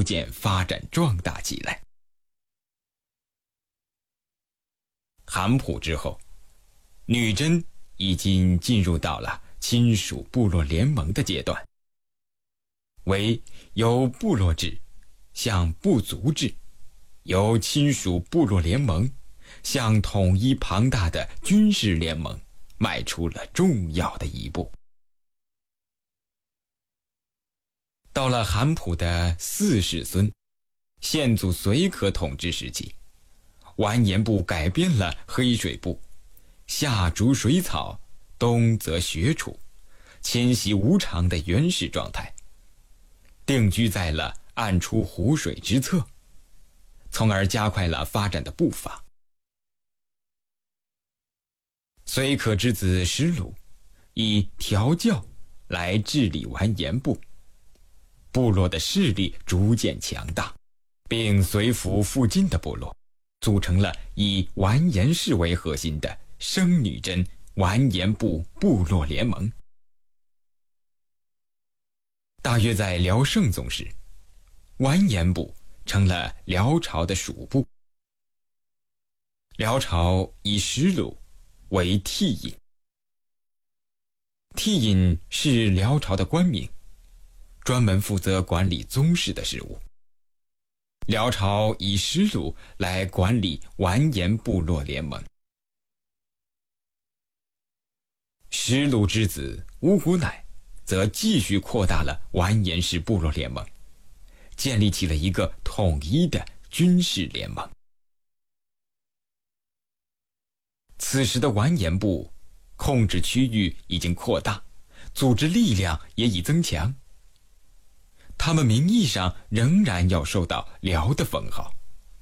逐渐发展壮大起来。韩普之后，女真已经进入到了亲属部落联盟的阶段，为由部落制向部族制，由亲属部落联盟向统一庞大的军事联盟迈出了重要的一步。到了韩普的4世孙宪祖绥可统治时期，完颜部改变了黑水部，夏逐水草，冬则雪楚，迁徙无常的原始状态，定居在了暗出湖水之侧，从而加快了发展的步伐。绥可之子石鲁以调教来治理完颜部，部落的势力逐渐强大，并随服附近的部落，组成了以完颜氏为核心的生女真完颜部部落联盟。大约在辽圣宗时，完颜部成了辽朝的属部。辽朝以石鲁为替尹，替尹是辽朝的官名，专门负责管理宗室的事务。辽朝以石鲁来管理完颜部落联盟。石鲁之子乌古乃则继续扩大了完颜氏部落联盟，建立起了一个统一的军事联盟。此时的完颜部控制区域已经扩大，组织力量也已增强，他们名义上仍然要受到辽的封号，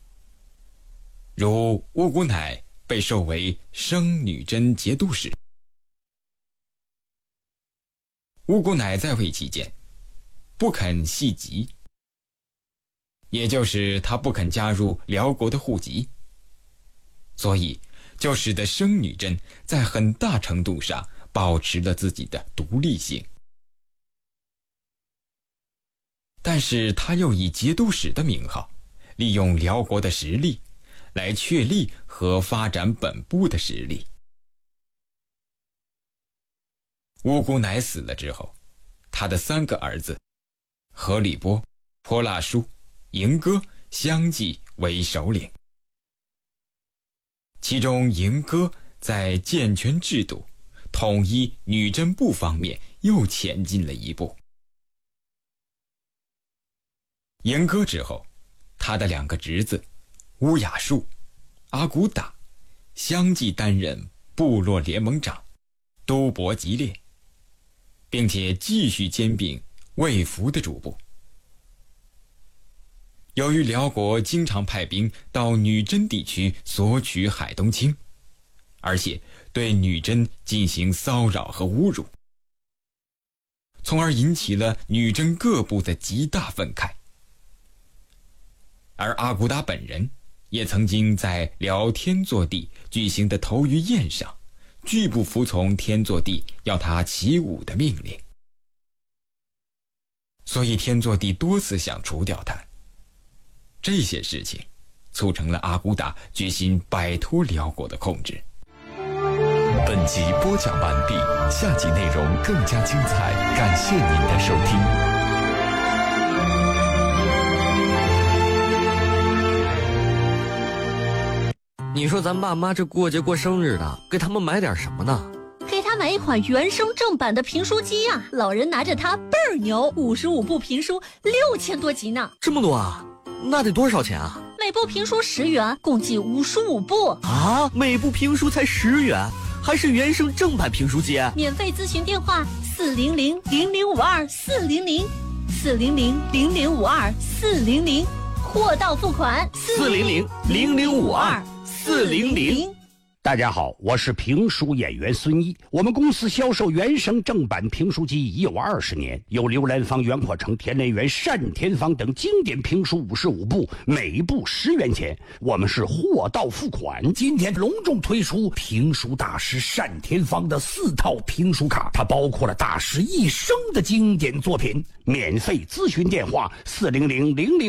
如乌古乃被授为生女真节度使。乌古乃在位期间不肯系籍，也就是他不肯加入辽国的户籍，所以就使得生女真在很大程度上保持了自己的独立性。但是他又以节度使的名号，利用辽国的实力来确立和发展本部的实力。乌古乃死了之后，他的3个儿子何里波、泼剌叔、营哥相继为首领。其中营哥在健全制度、统一女真部方面又前进了一步。营哥之后，他的2个侄子乌雅术、阿骨打相继担任部落联盟长、都伯吉列，并且继续兼并卫服的主部。由于辽国经常派兵到女真地区索取海东青，而且对女真进行骚扰和侮辱，从而引起了女真各部的极大愤慨。而阿骨打本人也曾经在辽天祚帝举行的头鱼宴上拒不服从天祚帝要他起舞的命令，所以天祚帝多次想除掉他。这些事情促成了阿骨打决心摆脱辽国的控制。 本集播讲完毕，下集内容更加精彩，感谢您的收听。 你说咱爸妈这过节过生日的，给他们买点什么呢？ 给他买一款原声正版的评书机啊！老人拿着它倍儿牛，55部评书6000多集呢。 这么多啊？那得多少钱啊？ 每部评书10元，共计55部啊！每部评书才10元，还是原声正版评书机？ 免费咨询电话400-0052-400，400-0052-400，货到付款 400-0052-400。 大家好，我是评书演员孙一。我们公司销售原声正版评书机已有20年，有刘兰芳、袁阔成、田连元、单田芳等经典评书55部，每部10元钱。我们是货到付款。今天隆重推出评书大师单田芳的4套评书卡，它包括了大师一生的经典作品。免费咨询电话400-00